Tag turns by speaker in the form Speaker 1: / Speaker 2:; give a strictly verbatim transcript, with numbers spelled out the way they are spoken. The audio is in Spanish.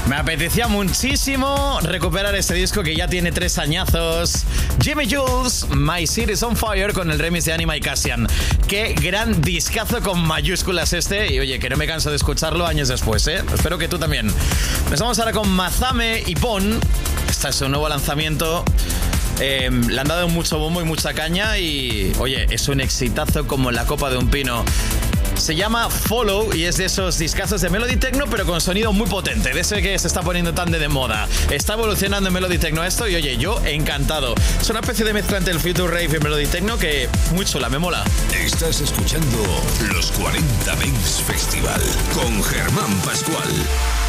Speaker 1: Me apetecía muchísimo recuperar este disco que ya tiene tres añazos. Jimmy Jules, My City's on Fire, con el remix de Anima y Cassian. Qué gran discazo con mayúsculas este. Y oye, que no me canso de escucharlo años después, ¿eh? Espero que tú también. Nos vamos ahora con Mazame y Pon. Este es su nuevo lanzamiento. Eh, le han dado mucho bombo y mucha caña. Y oye, es un exitazo como la copa de un pino. Se llama Follow y es de esos discazos de Melody Techno, pero con sonido muy potente, de ese que se está poniendo tan de moda. Está evolucionando en Melody Techno esto y oye, yo encantado. Es una especie de mezcla entre el Future Rave y Melody Techno que muy chula, me mola.
Speaker 2: Estás escuchando los cuarenta Dance Festival con Germán Pascual.